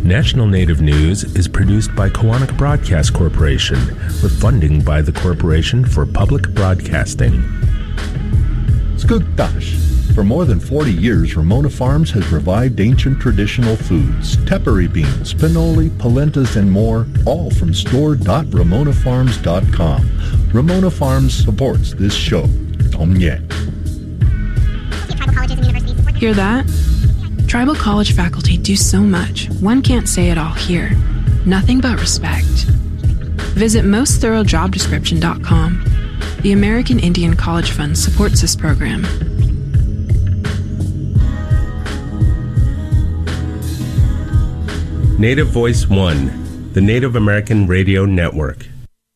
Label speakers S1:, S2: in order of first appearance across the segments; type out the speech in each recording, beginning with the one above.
S1: National Native News is produced by Koahnic Broadcast Corporation with funding by the Corporation for Public Broadcasting.
S2: Skugtash. For more than 40 years, Ramona Farms has revived ancient traditional foods, tepary beans, pinole, polentas, and more, all from store.ramonafarms.com. Ramona Farms supports this show. Omye.
S3: Hear that? Tribal college faculty do so much, one can't say it all here. Nothing but respect. Visit mostthoroughjobdescription.com. The American Indian College Fund supports this program.
S1: Native Voice One, the Native American Radio Network.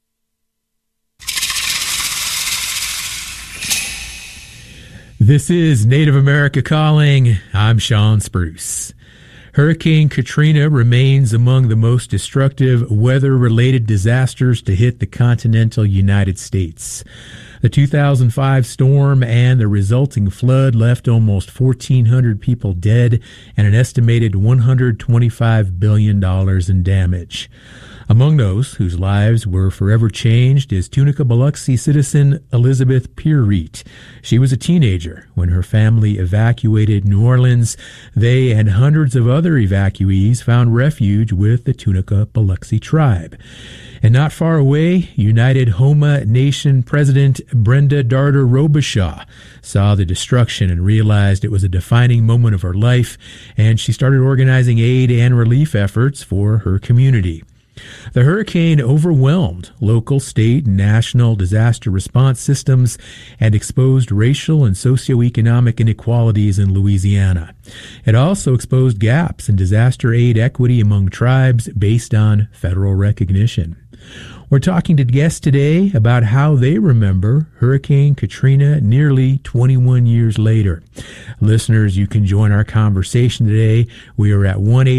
S4: This is Native America Calling. I'm Sean Spruce. Hurricane Katrina remains among the most destructive weather-related disasters to hit the continental United States. The 2005 storm and the resulting flood left almost 1,400 people dead and an estimated $125 billion in damage. Among those whose lives were forever changed is Tunica Biloxi citizen Elizabeth Pierreet. She was a teenager when her family evacuated New Orleans. They and hundreds of other evacuees found refuge with the Tunica Biloxi tribe. And not far away, United Homa Nation President Brenda Darder Robichaud saw the destruction and realized it was a defining moment of her life, and she started organizing aid and relief efforts for her community. The hurricane overwhelmed local, state, and national disaster response systems and exposed racial and socioeconomic inequalities in Louisiana. It also exposed gaps in disaster aid equity among tribes based on federal recognition. We're talking to guests today about how they remember Hurricane Katrina nearly 21 years later. Listeners, you can join our conversation today. We are at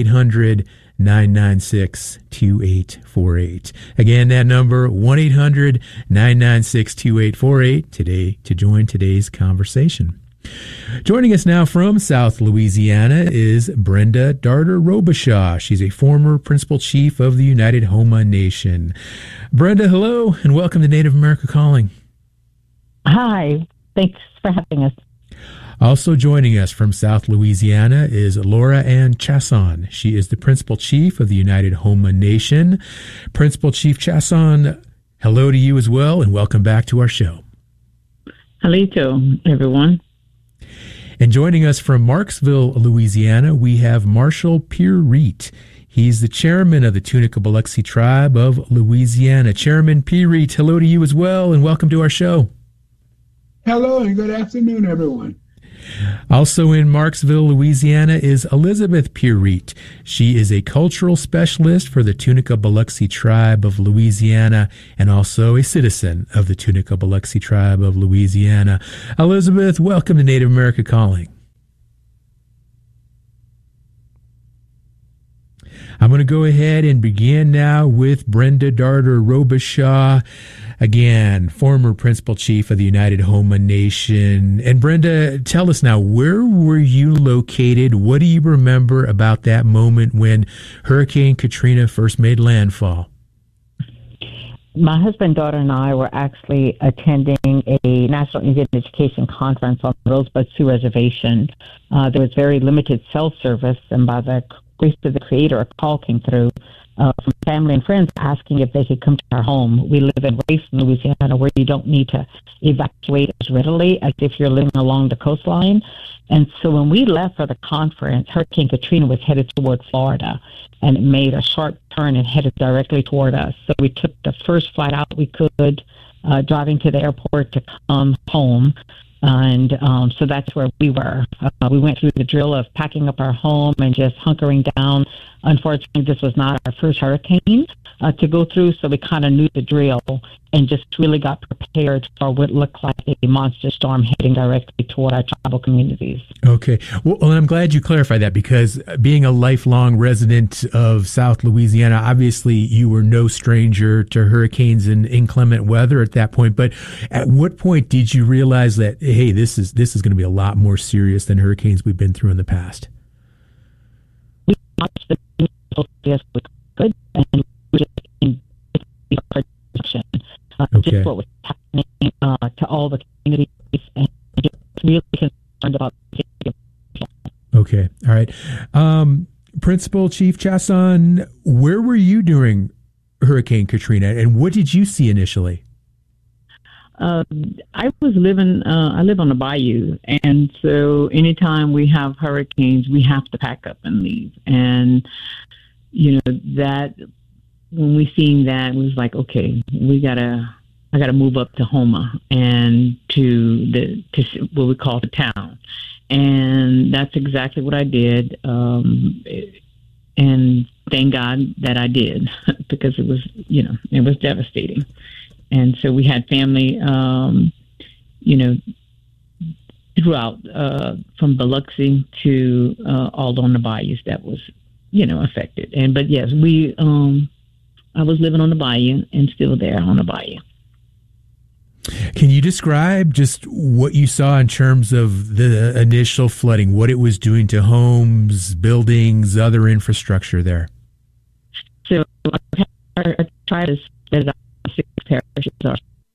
S4: 1-800-996-2848. Again, that number, 1-800-996-2848, today to join today's conversation. Joining us now from South Louisiana is Brenda Darder Robichaud. She's a former principal chief of the United Homa Nation. Brenda, hello, and welcome to Native America Calling.
S5: Hi, thanks for having us.
S4: Also joining us from South Louisiana is Laura Ann Chasson. She is the principal chief of the United Homa Nation. Principal Chief Chasson, hello to you as well, and welcome back to our show.
S5: Hello, everyone.
S4: And joining us from Marksville, Louisiana, we have Marshall Pierreet. He's the chairman of the Tunica Biloxi Tribe of Louisiana. Chairman Pierreet, hello to you as well, and welcome to our show.
S6: Hello, and good afternoon, everyone.
S4: Also in Marksville, Louisiana is Elizabeth Pierreet. She is a cultural specialist for the Tunica Biloxi Tribe of Louisiana and also a citizen of the Tunica Biloxi Tribe of Louisiana. Elizabeth, welcome to Native America Calling. I'm going to go ahead and begin now with Brenda Darder Robichaud. Again, former principal chief of the United Homa Nation. And Brenda, tell us now, where were you located? What do you remember about that moment when Hurricane Katrina first made landfall?
S5: My husband, daughter, and I were actually attending a National Indian Education Conference on Rosebud Sioux Reservation. There was very limited cell service, and by the grace of the Creator, a call came through from family and friends asking if they could come to our home. We live in Rayson, Louisiana, where you don't need to evacuate as readily as if you're living along the coastline. And so when we left for the conference, Hurricane Katrina was headed toward Florida, and it made a sharp turn and headed directly toward us. So we took the first flight out we could, driving to the airport to come home. And so that's where we were. We went through the drill of packing up our home and just hunkering down. Unfortunately, this was not our first hurricane to go through, so we kind of knew the drill and just really got prepared for what looked like a monster storm heading directly toward our tribal communities.
S4: Okay. Well, I'm glad you clarified that, because being a lifelong resident of South Louisiana, obviously you were no stranger to hurricanes and inclement weather at that point. But at what point did you realize that, hey, this is going to be a lot more serious than hurricanes we've been through in the past?
S5: We watched the news all the communities and just really concerned about the safety of people.
S4: Okay. All right. Principal Chief Chasson, where were you during Hurricane Katrina, and what did you see initially?
S5: I live on the bayou, and so anytime we have hurricanes, we have to pack up and leave. And, that when we seen that, it was like, okay, I gotta move up to Houma and to what we call the town. And that's exactly what I did. And thank God that I did, because it was devastating. And so we had family, throughout, from Biloxi to all on the bayous that was, affected. But yes, I was living on the bayou and still there on the bayou.
S4: Can you describe just what you saw in terms of the initial flooding, what it was doing to homes, buildings, other infrastructure there?
S5: So I tried to set up 6 parishes are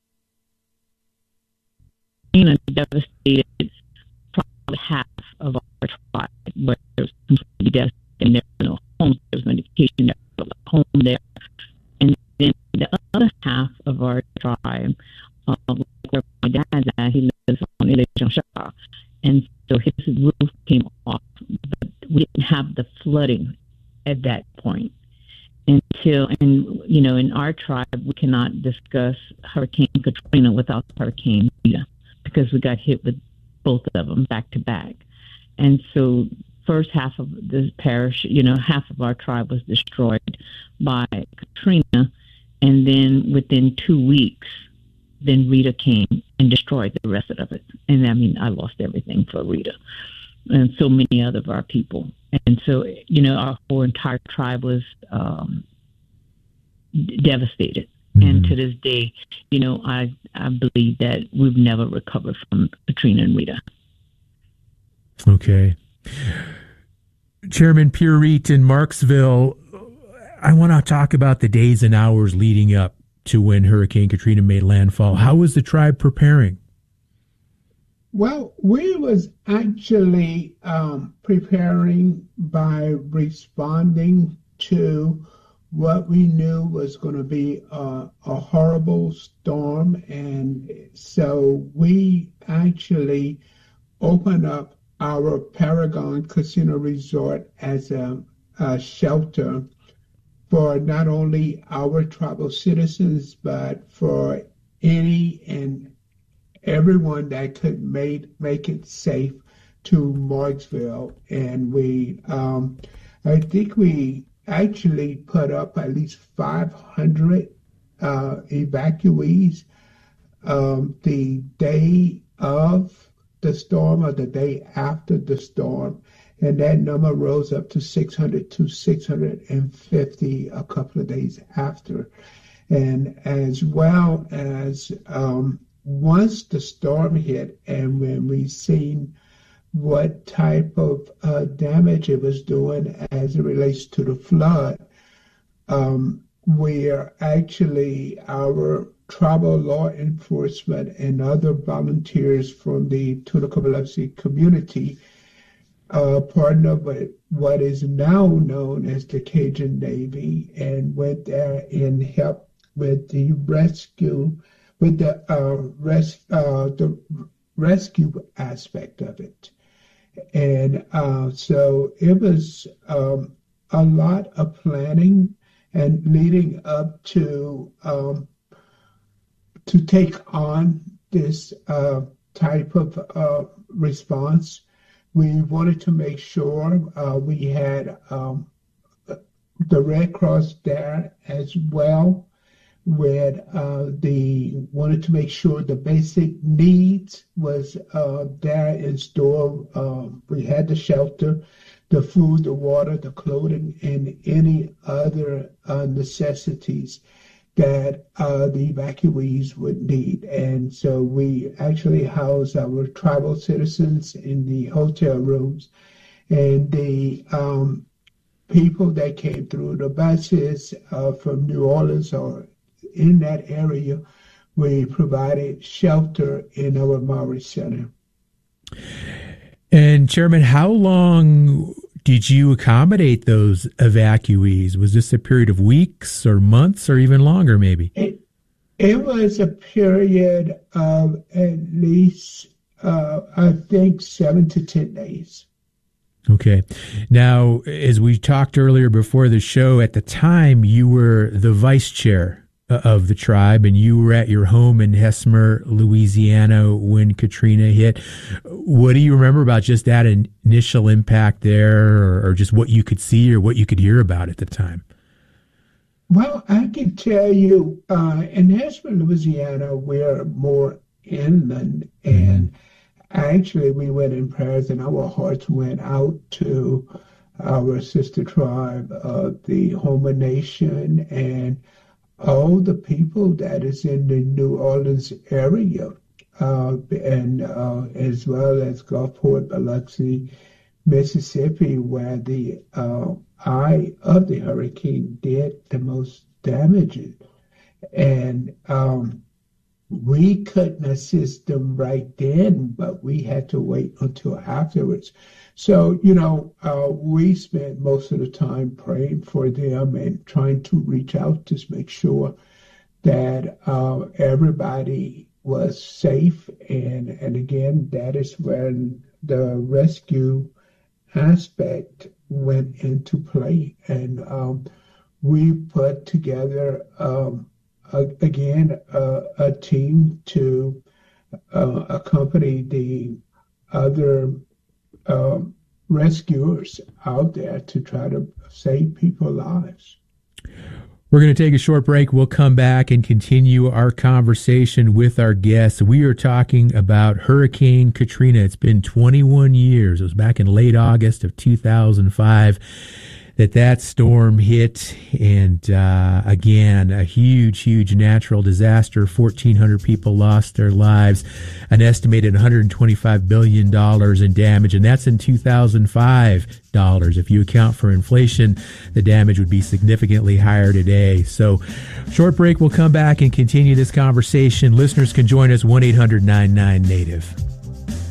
S5: devastated. Probably half of our tribe, but it was completely devastated. There was no homes, there was no education, there was no home there. And then the other half of our tribe, where my dad's at, he lives on Ile Shaw, and so his roof came off, but we didn't have the flooding at that point. In our tribe, we cannot discuss Hurricane Katrina without Hurricane Rita, because we got hit with both of them back to back. And so first half of the parish, half of our tribe was destroyed by Katrina, and then within 2 weeks, then Rita came and destroyed the rest of it. And I lost everything for Rita, and so many other of our people. And so, our whole entire tribe was devastated. Mm-hmm. And to this day, I believe that we've never recovered from Katrina and Rita.
S4: Okay. Chairman Pierre in Marksville, I want to talk about the days and hours leading up to when Hurricane Katrina made landfall. How was the tribe preparing?
S6: Well, we was actually preparing by responding to what we knew was going to be a horrible storm. And so we actually opened up our Paragon Casino Resort as a shelter for not only our tribal citizens, but for any and everyone that could make it safe to Marksville. And I think we actually put up at least 500 evacuees the day of the storm or the day after the storm. And that number rose up to 600 to 650 a couple of days after. And as well as once the storm hit and when we seen what type of damage it was doing as it relates to the flood, where actually our tribal law enforcement and other volunteers from the Tunica Biloxi community partnered with what is now known as the Cajun Navy and went there and helped with the rescue, with the rescue aspect of it. And so it was a lot of planning and leading up to take on this type of response. We wanted to make sure we had the Red Cross there as well. Wanted to make sure the basic needs was there in store. We had the shelter, the food, the water, the clothing, and any other necessities that the evacuees would need. And so we actually housed our tribal citizens in the hotel rooms, and the people that came through the buses from New Orleans or in that area we provided shelter in our Maury Center.
S4: And Chairman, how long did you accommodate those evacuees? Was this a period of weeks or months or even longer, maybe?
S6: It was a period of at least, I think, 7 to 10 days.
S4: Okay. Now, as we talked earlier before the show, at the time you were the vice chair of the tribe, and you were at your home in Hesmer, Louisiana, when Katrina hit. What do you remember about just that initial impact there, or just what you could see or what you could hear about at the time?
S6: Well, I can tell you, in Hesmer, Louisiana, we're more inland, and actually we went in prayers, and our hearts went out to our sister tribe of the Houma Nation and all the people that is in the New Orleans area, and as well as Gulfport, Biloxi, Mississippi, where the eye of the hurricane did the most damage. And we couldn't assist them right then, but we had to wait until afterwards. So, we spent most of the time praying for them and trying to reach out to make sure that everybody was safe. And again, that is when the rescue aspect went into play. And we put together, again, a team to accompany the other rescuers out there to try to save people's lives.
S4: We're going to take a short break. We'll come back and continue our conversation with our guests. We are talking about Hurricane Katrina. It's been 21 years. It was back in late August of 2005 that storm hit, and again, a huge natural disaster. 1,400 people lost their lives, an estimated $125 billion in damage, and that's in 2005 dollars. If you account for inflation, the damage would be significantly higher today. So, short break. We'll come back and continue this conversation. Listeners can join us 1-800-99-NATIVE.